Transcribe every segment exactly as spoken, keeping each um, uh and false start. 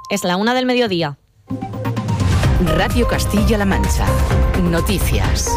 Es la una del mediodía. Radio Castilla-La Mancha. Noticias.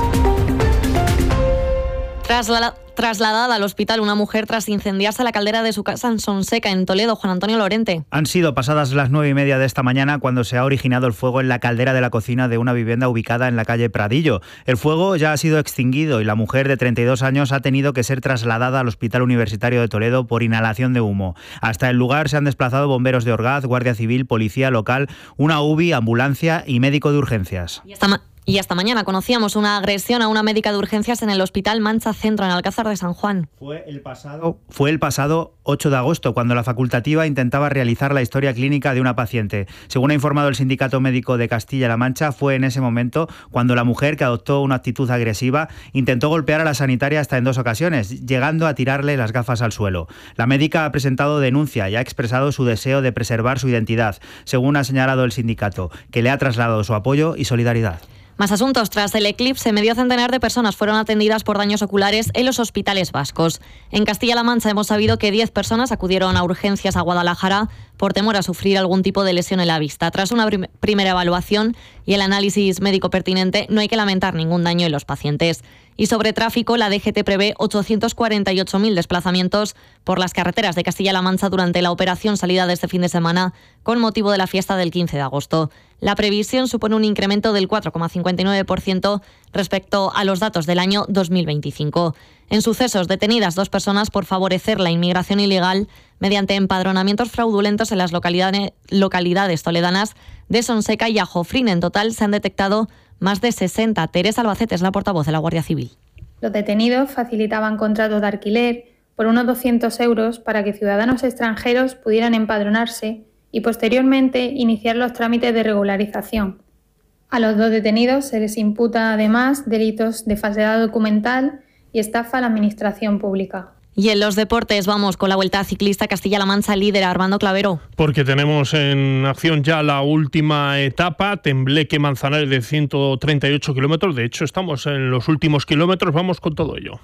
Trasla- trasladada al hospital una mujer tras incendiarse la caldera de su casa en Sonseca, en Toledo. Juan Antonio Lorente. Han sido pasadas las nueve y media de esta mañana cuando se ha originado el fuego en la caldera de la cocina de una vivienda ubicada en la calle Pradillo. El fuego ya ha sido extinguido y la mujer de treinta y dos años ha tenido que ser trasladada al Hospital Universitario de Toledo por inhalación de humo. Hasta el lugar se han desplazado bomberos de Orgaz, Guardia Civil, Policía Local, una U B I, ambulancia y médico de urgencias. Y esta ma- Y esta mañana conocíamos una agresión a una médica de urgencias en el Hospital Mancha Centro, en Alcázar de San Juan. Fue el pasado, fue el pasado ocho de agosto, cuando la facultativa intentaba realizar la historia clínica de una paciente. Según ha informado el Sindicato Médico de Castilla-La Mancha, fue en ese momento cuando la mujer, que adoptó una actitud agresiva, intentó golpear a la sanitaria hasta en dos ocasiones, llegando a tirarle las gafas al suelo. La médica ha presentado denuncia y ha expresado su deseo de preservar su identidad, según ha señalado el sindicato, que le ha trasladado su apoyo y solidaridad. Más asuntos. Tras el eclipse, medio centenar de personas fueron atendidas por daños oculares en los hospitales vascos. En Castilla-La Mancha hemos sabido que diez personas acudieron a urgencias a Guadalajara por temor a sufrir algún tipo de lesión en la vista. Tras una prim- primera evaluación y el análisis médico pertinente, no hay que lamentar ningún daño en los pacientes. Y sobre tráfico, la D G T prevé ochocientos cuarenta y ocho mil desplazamientos por las carreteras de Castilla-La Mancha durante la operación salida de este fin de semana con motivo de la fiesta del quince de agosto. La previsión supone un incremento del cuatro coma cincuenta y nueve por ciento respecto a los datos del año dos mil veinticinco. En sucesos, detenidas dos personas por favorecer la inmigración ilegal mediante empadronamientos fraudulentos en las localidades, localidades toledanas de Sonseca y Ajofrín. En total se han detectado más de sesenta. Teresa Albacete es la portavoz de la Guardia Civil. Los detenidos facilitaban contratos de alquiler por unos doscientos euros para que ciudadanos extranjeros pudieran empadronarse y posteriormente iniciar los trámites de regularización. A los dos detenidos se les imputa además delitos de falsedad documental y estafa a la administración pública. Y en los deportes vamos con la Vuelta Ciclista Castilla-La Mancha líder, Armando Clavero. Porque tenemos en acción ya la última etapa, Tembleque-Manzanares de ciento treinta y ocho kilómetros. De hecho, estamos en los últimos kilómetros, vamos con todo ello.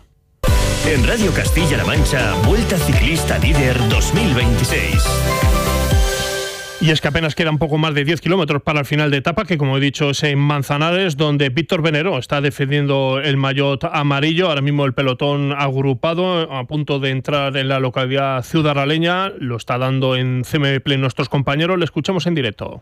En Radio Castilla-La Mancha, Vuelta Ciclista Líder dos mil veintiséis. Y es que apenas quedan poco más de diez kilómetros para el final de etapa, que como he dicho es en Manzanares, donde Víctor Benero está defendiendo el maillot amarillo. Ahora mismo el pelotón agrupado, a punto de entrar en la localidad ciudadraleña, lo está dando en C M Play nuestros compañeros. Le escuchamos en directo.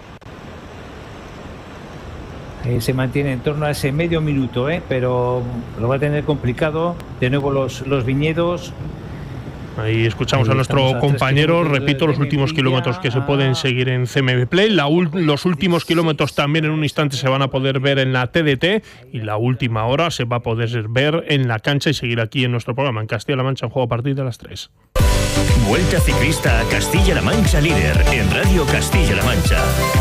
Eh, se mantiene en torno a ese medio minuto, ¿eh? pero lo va a tener complicado. De nuevo los, los viñedos. Ahí escuchamos a nuestro compañero, repito, los últimos kilómetros que se pueden seguir en C M Play, la ul- los últimos kilómetros también en un instante se van a poder ver en la T D T y la última hora se va a poder ver en la cancha y seguir aquí en nuestro programa, en Castilla-La Mancha, en juego a partir de las tres. Vuelta Ciclista a Castilla-La Mancha Líder, en Radio Castilla-La Mancha.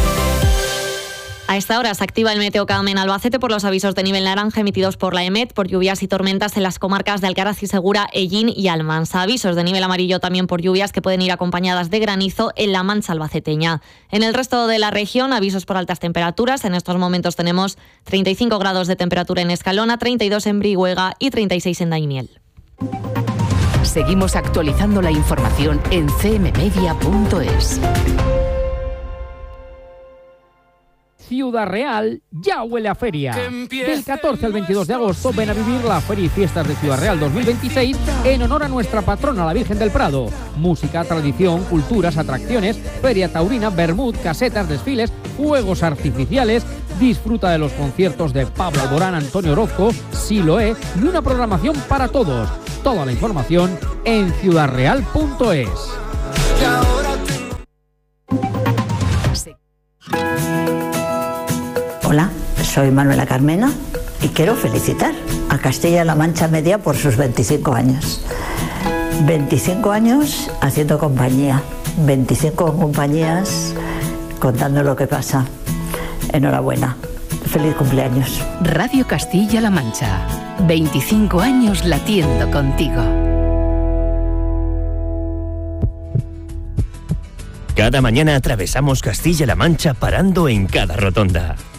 A esta hora se activa el Meteocam en Albacete por los avisos de nivel naranja emitidos por la EMET por lluvias y tormentas en las comarcas de Alcaraz y Segura, Ellín y Almansa. Avisos de nivel amarillo también por lluvias que pueden ir acompañadas de granizo en la Mancha albaceteña. En el resto de la región, avisos por altas temperaturas. En estos momentos tenemos treinta y cinco grados de temperatura en Escalona, treinta y dos en Brihuega y treinta y seis en Daimiel. Seguimos actualizando la información en c m media punto es. Ciudad Real ya huele a feria. Del catorce al veintidós de agosto ven a vivir la Feria y Fiestas de Ciudad Real dos mil veintiséis en honor a nuestra patrona, la Virgen del Prado. Música, tradición, culturas, atracciones, feria taurina, vermut, casetas, desfiles, fuegos artificiales. Disfruta de los conciertos de Pablo Alborán, Antonio Orozco, Siloé y una programación para todos. Toda la información en ciudad real punto es. Hola, soy Manuela Carmena y quiero felicitar a Castilla-La Mancha Media por sus veinticinco años. veinticinco años haciendo compañía, veinticinco compañías contando lo que pasa. Enhorabuena, feliz cumpleaños. Radio Castilla-La Mancha, veinticinco años latiendo contigo. Cada mañana atravesamos Castilla-La Mancha parando en cada rotonda.